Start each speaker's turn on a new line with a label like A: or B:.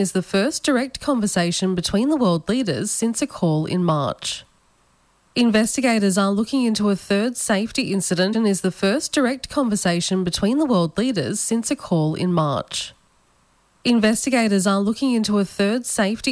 A: is the first direct conversation between the world leaders since a call in March. Investigators are looking into a third safety incident and is the first direct conversation between the world leaders since a call in March. Investigators are looking into a third safety